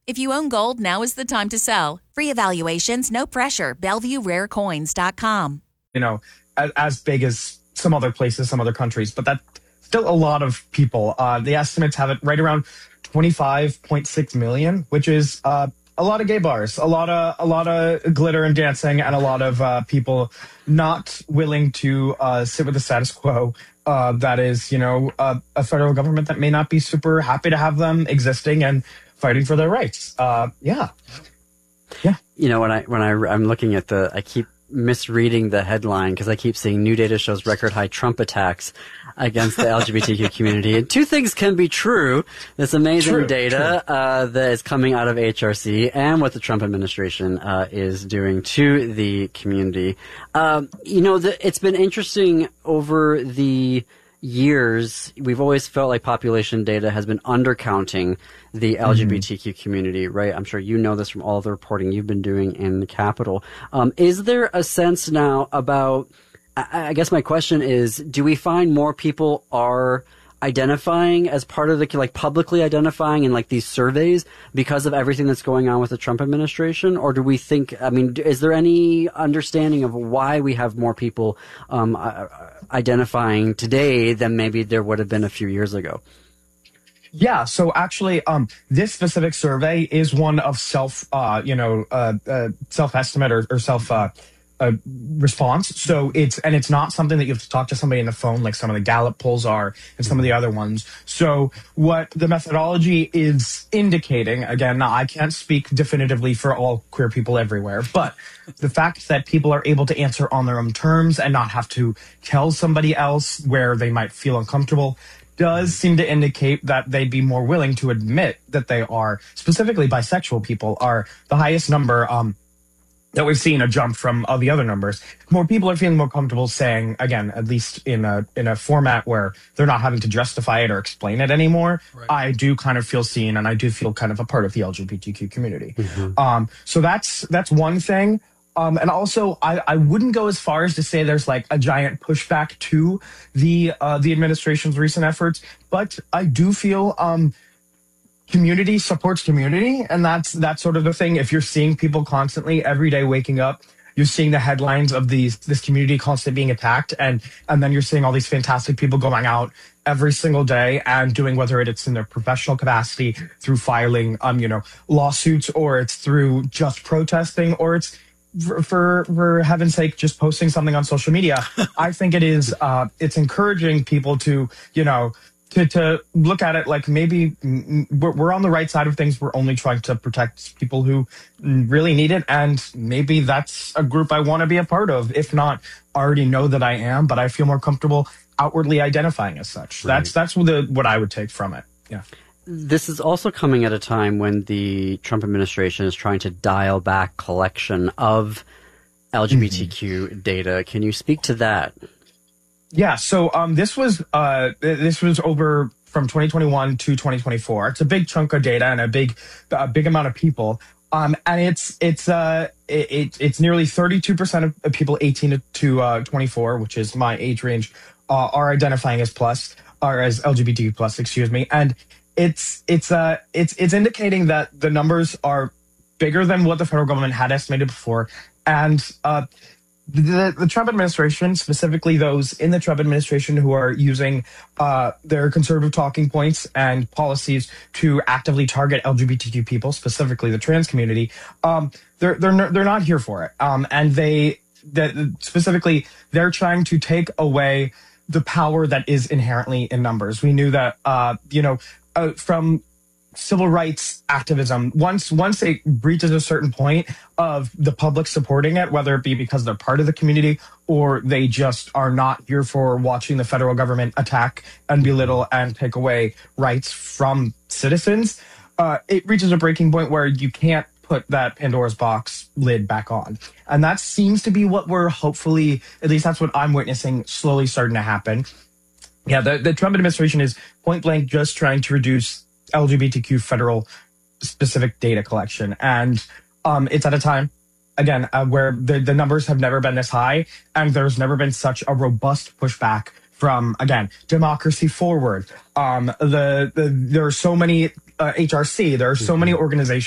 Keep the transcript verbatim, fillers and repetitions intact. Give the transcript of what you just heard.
If you own gold, now is the time to sell. Free evaluations, no pressure. Bellevue Rare Coins dot com. You know, as, as big as some other places, some other countries, but that's still a lot of people. Uh, the estimates have it right around twenty-five point six million, which is uh, a lot of gay bars, a lot of a lot of glitter and dancing, and a lot of uh, people not willing to uh, sit with the status quo. Uh, that is, you know, uh, a federal government that may not be super happy to have them existing and fighting for their rights. Uh, yeah. Yeah. You know, when I, when I, I'm looking at the, I keep misreading the headline because I keep seeing new data shows record high Trump attacks against the L G B T Q community. And two things can be true. This amazing true, data, true. Uh, that is coming out of H R C and what the Trump administration, uh, is doing to the community. Um, you know, the, it's been interesting over the years. We've always felt like population data has been undercounting the L G B T Q mm-hmm. community, right? I'm sure you know this from all the reporting you've been doing in the Capitol. Um, is there a sense now about, I, I guess my question is, do we find more people are identifying as part of the, like publicly identifying in like these surveys because of everything that's going on with the Trump administration? Or do we think, I mean, is there any understanding of why we have more people um, identifying today than maybe there would have been a few years ago? Yeah, so actually, um, this specific survey is one of self, uh, you know, uh, uh, self-estimate or, or self, uh, uh, response. So it's, and it's not something that you have to talk to somebody on the phone like some of the Gallup polls are and some of the other ones. So what the methodology is indicating, again, now I can't speak definitively for all queer people everywhere, but the fact that people are able to answer on their own terms and not have to tell somebody else where they might feel uncomfortable does seem to indicate that they'd be more willing to admit that they are, specifically bisexual people, are the highest number um, that we've seen, a jump from all the other numbers. More people are feeling more comfortable saying, again, at least in a in a format where they're not having to justify it or explain it anymore. Right. I do kind of feel seen, and I do feel kind of a part of the L G B T Q community. Mm-hmm. Um, so that's that's one thing. Um, and also, I, I wouldn't go as far as to say there's like a giant pushback to the uh, the administration's recent efforts, but I do feel um, community supports community, and that's that's sort of the thing. If you're seeing people constantly every day waking up, you're seeing the headlines of these this community constantly being attacked, and and then you're seeing all these fantastic people going out every single day and doing, whether it's in their professional capacity through filing um you know lawsuits, or it's through just protesting, or it's For, for for heaven's sake, just posting something on social media. I think it is uh, it's encouraging people to, you know, to to look at it like maybe we're, we're on the right side of things. We're only trying to protect people who really need it, and maybe that's a group I want to be a part of. If not, already know that I am, but I feel more comfortable outwardly identifying as such. Right. That's that's what the what I would take from it. Yeah. This is also coming at a time when the Trump administration is trying to dial back collection of L G B T Q mm-hmm. data. Can you speak to that? Yeah, so um, this was uh, this was over from twenty twenty-one to twenty twenty-four. It's a big chunk of data and a big a big amount of people. Um, and it's it's uh it, it's nearly thirty-two percent of people eighteen to uh, twenty-four, which is my age range, uh, are identifying as plus or as L G B T Q plus, excuse me, and It's it's uh it's it's indicating that the numbers are bigger than what the federal government had estimated before, and uh, the the Trump administration, specifically those in the Trump administration who are using uh, their conservative talking points and policies to actively target L G B T Q people, specifically the trans community, um, they're they're they're not here for it, um, and they that specifically they're trying to take away the power that is inherently in numbers. We knew that uh, you know. Uh, from civil rights activism, once once it reaches a certain point of the public supporting it, whether it be because they're part of the community or they just are not here for watching the federal government attack and belittle and take away rights from citizens, uh, it reaches a breaking point where you can't put that Pandora's box lid back on. And that seems to be what we're hopefully, at least that's what I'm witnessing, slowly starting to happen. Yeah, the, the Trump administration is point blank just trying to reduce L G B T Q federal specific data collection. And um, it's at a time, again, uh, where the, the numbers have never been this high, and there's never been such a robust pushback from, again, Democracy Forward. Um, the, the There are so many, uh, H R C, there are so many organizations